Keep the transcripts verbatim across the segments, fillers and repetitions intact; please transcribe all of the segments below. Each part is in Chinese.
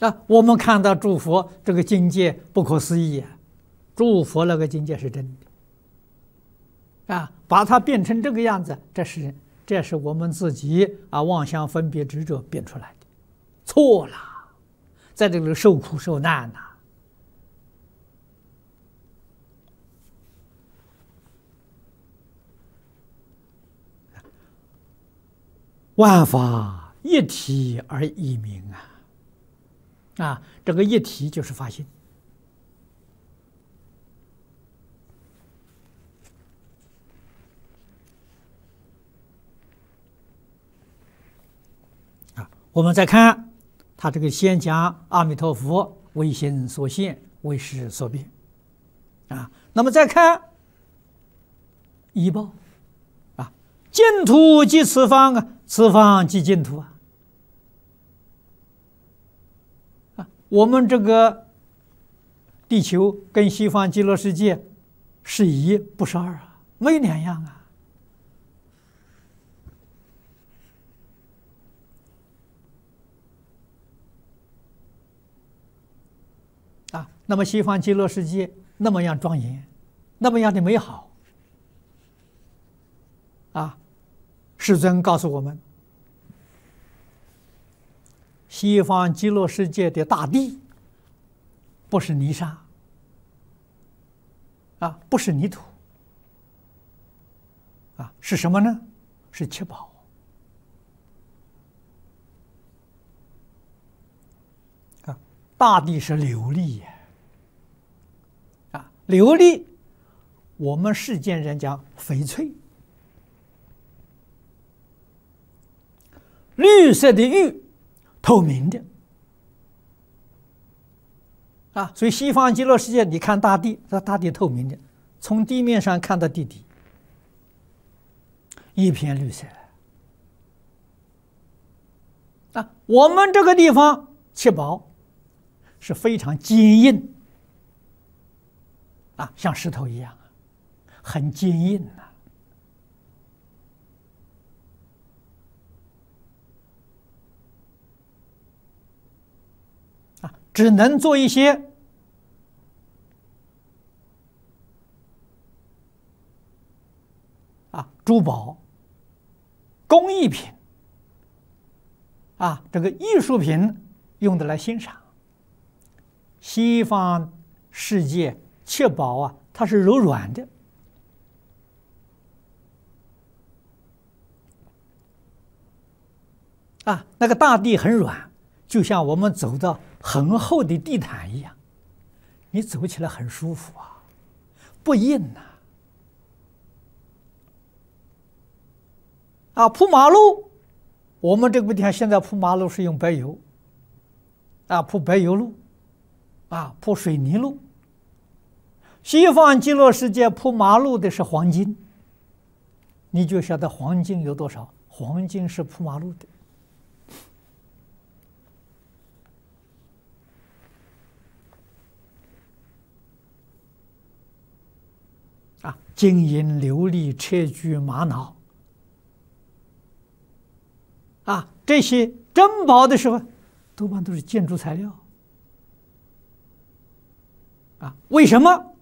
啊，我们看到诸佛这个境界不可思议啊，诸佛那个境界是真的啊，把它变成这个样子，这是这是我们自己啊妄想分别执着变出来的，错了，在这里受苦受难呐、啊。万法一体而一明啊！啊，这个一体就是法性啊。我们再看他这个先讲阿弥陀佛为心所现，为识所变啊。那么再看依报啊，净土即此方啊。此方即净土啊！啊，我们这个地球跟西方极乐世界是一不是二啊，没两样啊！啊，那么西方极乐世界那么样庄严，那么样的美好啊！世尊告诉我们，西方极乐世界的大地不是泥沙啊，不是泥土啊，是什么呢？是七宝啊，大地是琉璃呀啊，琉璃我们世间人讲翡翠。绿色的玉，透明的啊，所以西方极乐世界，你看大地，这大地透明的，从地面上看到地底，一片绿色啊。我们这个地方七宝是非常坚硬啊，像石头一样，很坚硬呐。只能做一些啊珠宝、工艺品啊，这个艺术品用的来欣赏。西方世界七宝啊，它是柔软的啊，那个大地很软，就像我们走到很厚的地毯一样，你走起来很舒服啊，不硬呐。啊，铺马路，我们这个地方现在铺马路是用白油，啊，铺白油路，啊，铺水泥路。西方极乐世界铺马路的是黄金，你就晓得黄金有多少？黄金是铺马路的。啊，金银琉璃砗磲玛瑙，啊，这些珍宝的时候，多半都是建筑材料。啊，为什么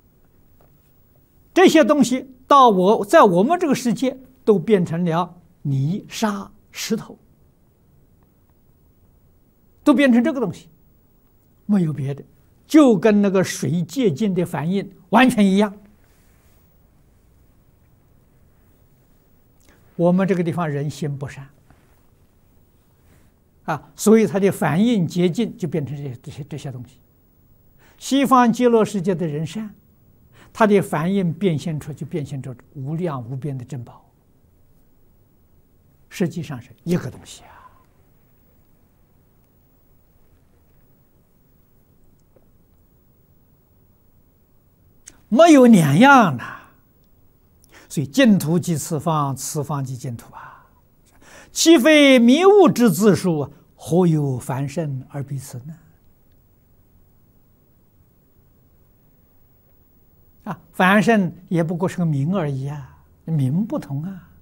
这些东西到我在我们这个世界都变成了泥沙石头，都变成这个东西，没有别的，就跟那个水结晶的反应完全一样。我们这个地方人心不善啊，所以它的反应结晶就变成这些这些这些东西。西方极乐世界的人善，它的反应变现出就变现出无量无边的珍宝，实际上是一个东西啊。没有两样的。所以净土即此方，此方即净土啊！岂非迷悟之自数，何有凡圣而彼此呢？啊，凡圣也不过是个名而已啊，名不同啊。